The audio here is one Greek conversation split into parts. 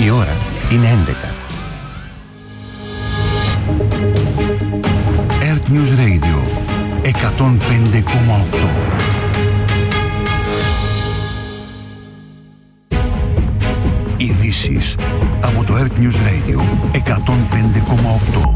Η ώρα είναι 11. Earth News Radio 105,8. Ειδήσεις από το Earth News Radio 105,8.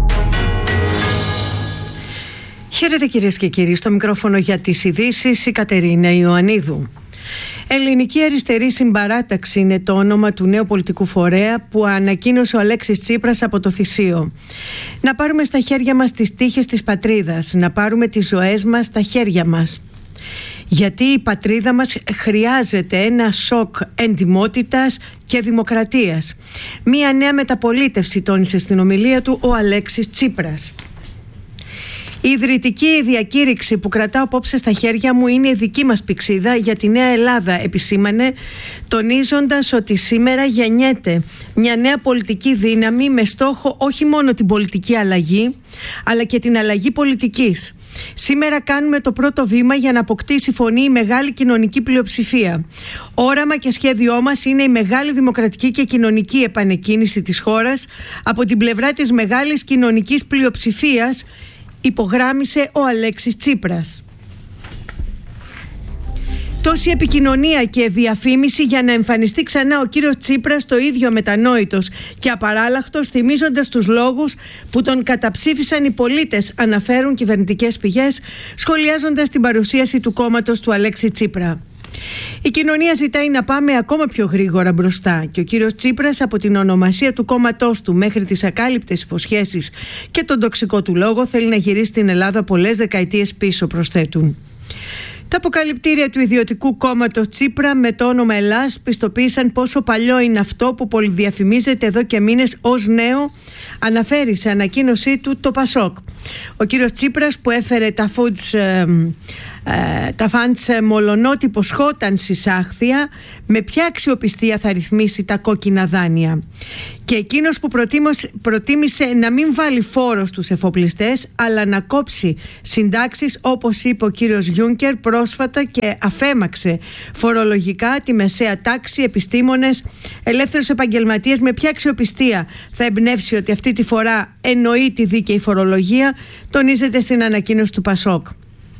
Χαίρετε κυρίες και κύριοι, στο μικρόφωνο για τις ειδήσεις η Κατερίνα Ιωαννίδου. Ελληνική Αριστερή Συμπαράταξη είναι το όνομα του νέου πολιτικού φορέα που ανακοίνωσε ο Αλέξης Τσίπρας από το Θησίο. Να πάρουμε στα χέρια μας τις τύχες της πατρίδας, να πάρουμε τις ζωές μας στα χέρια μας. Γιατί η πατρίδα μας χρειάζεται ένα σοκ εντιμότητας και δημοκρατίας. Μία νέα μεταπολίτευση, τόνισε στην ομιλία του ο Αλέξης Τσίπρας. Η ιδρυτική διακήρυξη που κρατάω απόψε στα χέρια μου είναι η δική μας πηξίδα για τη Νέα Ελλάδα, επισήμανε, τονίζοντας ότι σήμερα γεννιέται μια νέα πολιτική δύναμη με στόχο όχι μόνο την πολιτική αλλαγή, αλλά και την αλλαγή πολιτικής. Σήμερα κάνουμε το πρώτο βήμα για να αποκτήσει φωνή η μεγάλη κοινωνική πλειοψηφία. Όραμα και σχέδιό μας είναι η μεγάλη δημοκρατική και κοινωνική επανεκκίνηση της χώρας από την πλευρά της μεγάλης κοινωνικής πλειοψηφίας, υπογράμμισε ο Αλέξης Τσίπρας. Τόση επικοινωνία και διαφήμιση για να εμφανιστεί ξανά ο κύριος Τσίπρας το ίδιο μετανόητος και απαράλλαχτος, θυμίζοντας τους λόγους που τον καταψήφισαν οι πολίτες, αναφέρουν κυβερνητικές πηγές, σχολιάζοντας την παρουσίαση του κόμματος του Αλέξη Τσίπρα. Η κοινωνία ζητάει να πάμε ακόμα πιο γρήγορα μπροστά και ο κύριος Τσίπρας, από την ονομασία του κόμματός του μέχρι τις ακάλυπτες υποσχέσεις και τον τοξικό του λόγο, θέλει να γυρίσει την Ελλάδα πολλές δεκαετίες πίσω, προσθέτουν. Τα αποκαλυπτήρια του ιδιωτικού κόμματος Τσίπρα με το όνομα Ελλάς πιστοποίησαν πόσο παλιό είναι αυτό που πολυδιαφημίζεται εδώ και μήνες ως νέο, αναφέρει σε ανακοίνωσή του το Πασόκ. Ο κύριος Τσίπρας, που έφερε τα φαντς μολονότι υποσχόταν συσάχθεια, με ποια αξιοπιστία θα ρυθμίσει τα κόκκινα δάνεια? Και εκείνος που προτίμησε να μην βάλει φόρο στους εφοπλιστές, αλλά να κόψει συντάξεις, όπως είπε ο κύριος Γιούνκερ πρόσφατα, και αφέμαξε φορολογικά τη μεσαία τάξη, επιστήμονες, ελεύθερους επαγγελματίες, με ποια αξιοπιστία θα εμπνεύσει ότι αυτή τη φορά εννοεί τη δίκαιη φορολογία, τονίζεται στην ανακοίνωση του Πασόκ.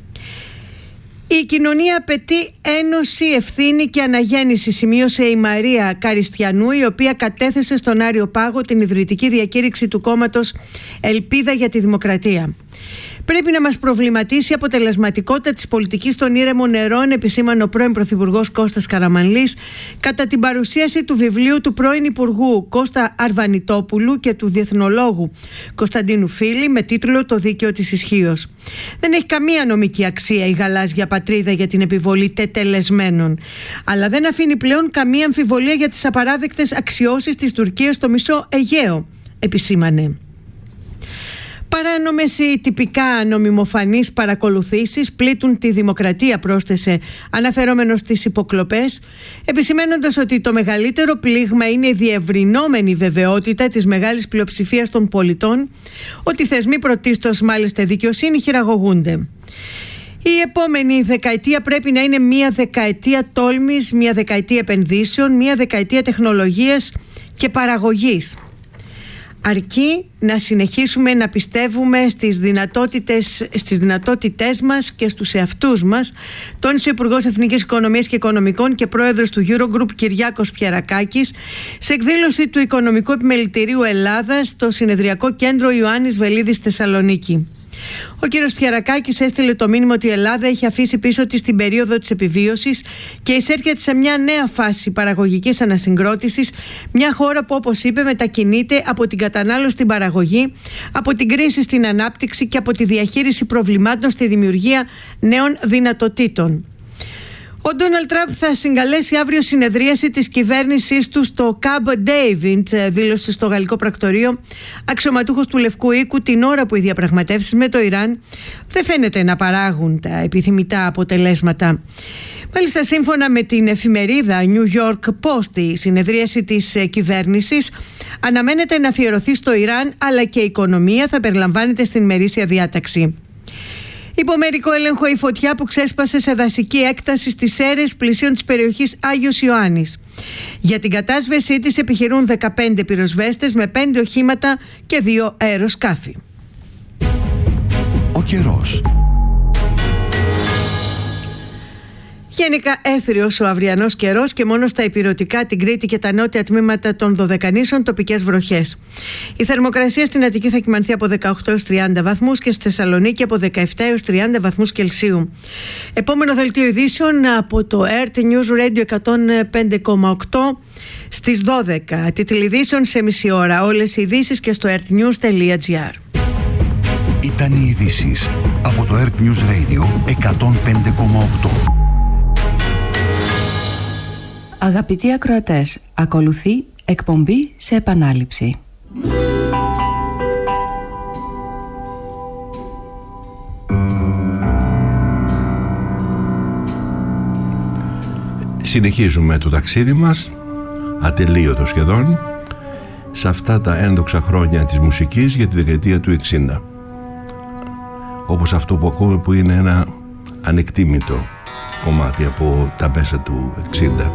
Η κοινωνία απαιτεί ένωση, ευθύνη και αναγέννηση, σημείωσε η Μαρία Καριστιανού, η οποία κατέθεσε στον Άριο Πάγο την ιδρυτική διακήρυξη του κόμματος Ελπίδα για τη Δημοκρατία. Πρέπει να μας προβληματίσει η αποτελεσματικότητα της πολιτικής των ήρεμων νερών, επισήμανε ο πρώην Πρωθυπουργός Κώστας Καραμανλής κατά την παρουσίαση του βιβλίου του πρώην Υπουργού Κώστα Αρβανιτόπουλου και του διεθνολόγου Κωνσταντίνου Φίλη με τίτλο «Το δίκαιο της ισχύως». Δεν έχει καμία νομική αξία η γαλάζια πατρίδα για την επιβολή τετελεσμένων, αλλά δεν αφήνει πλέον καμία αμφιβολία για τις απαράδεκτες αξιώσεις της Τουρκίας στο μισό Αιγαίο, επισήμανε. Παράνομες ή τυπικά νομιμοφανείς παρακολουθήσεις πλήττουν τη δημοκρατία, πρόσθεσε, αναφερόμενος στις υποκλοπές, επισημένοντας ότι το μεγαλύτερο πλήγμα είναι η διευρυνόμενη βεβαιότητα της μεγάλης πλειοψηφίας των πολιτών ότι οι θεσμοί, πρωτίστως μάλιστα δικαιοσύνη, χειραγωγούνται. Η επόμενη δεκαετία πρέπει να είναι μια δεκαετία τόλμης, μια δεκαετία επενδύσεων, μια δεκαετία τεχνολογίας και παραγωγής. Αρκεί να συνεχίσουμε να πιστεύουμε στις δυνατότητές μας και στους εαυτούς μας, τόνισε ο Υπουργός Εθνικής Οικονομίας και Οικονομικών και Πρόεδρος του Eurogroup Κυριάκος Πιερακάκης σε εκδήλωση του Οικονομικού Επιμελητηρίου Ελλάδας στο Συνεδριακό Κέντρο Ιωάννης Βελίδης Θεσσαλονίκη. Ο κύριος Πιερακάκης έστειλε το μήνυμα ότι η Ελλάδα έχει αφήσει πίσω της την περίοδο της επιβίωσης και εισέρχεται σε μια νέα φάση παραγωγικής ανασυγκρότησης, μια χώρα που, όπως είπε, μετακινείται από την κατανάλωση στην παραγωγή, από την κρίση στην ανάπτυξη και από τη διαχείριση προβλημάτων στη δημιουργία νέων δυνατοτήτων. Ο Ντόναλντ Τραμπ θα συγκαλέσει αύριο συνεδρίαση της κυβέρνησής του στο Camp David, δήλωσε στο γαλλικό πρακτορείο αξιωματούχος του Λευκού Οίκου, την ώρα που οι διαπραγματεύσεις με το Ιράν δεν φαίνεται να παράγουν τα επιθυμητά αποτελέσματα. Μάλιστα, σύμφωνα με την εφημερίδα New York Post, η συνεδρίαση της κυβέρνησης αναμένεται να αφιερωθεί στο Ιράν, αλλά και η οικονομία θα περιλαμβάνεται στην ημερήσια διάταξη. Υπό μερικό έλεγχο η φωτιά που ξέσπασε σε δασική έκταση στις Σέρρες πλησίων της περιοχής Άγιος Ιωάννης. Για την κατάσβεσή της επιχειρούν 15 πυροσβέστες με 5 οχήματα και 2 αεροσκάφη. Ο καιρός. Γενικά έθριος ο αυριανός καιρός και μόνο στα ηπειρωτικά, την Κρήτη και τα νότια τμήματα των Δωδεκανήσων τοπικές βροχές. Η θερμοκρασία στην Αττική θα κυμανθεί από 18 έως 30 βαθμούς και στη Θεσσαλονίκη από 17 έως 30 βαθμούς Κελσίου. Επόμενο δελτίο ειδήσεων από το RT News Radio 105,8 στις 12. Τίτλοι ειδήσεων σε μισή ώρα. Όλες οι ειδήσεις και στο rtnews.gr. Ήταν οι ειδήσεις από το RT News Radio 105,8. Αγαπητοί ακροατές, ακολουθεί εκπομπή σε επανάληψη. Συνεχίζουμε το ταξίδι μας, ατελείωτο σχεδόν, σε αυτά τα ένδοξα χρόνια της μουσικής για τη δεκαετία του 60. Όπως αυτό που ακούμε, που είναι ένα ανεκτήμητο κομμάτι από τα μέσα του 60.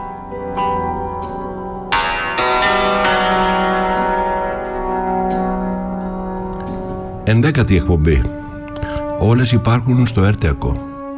Ενδέκατη εκπομπή. Όλες υπάρχουν στο RTACO.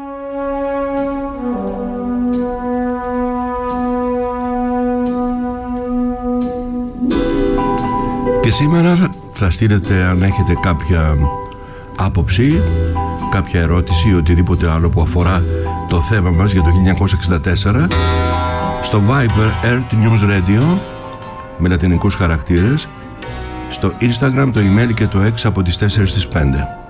Και σήμερα θα στείλετε, αν έχετε κάποια άποψη, κάποια ερώτηση ή οτιδήποτε άλλο που αφορά το θέμα μας για το 1964, στο Viber RT News Radio με λατινικούς χαρακτήρες, στο Instagram, το email και το X από τις 4 στις 5.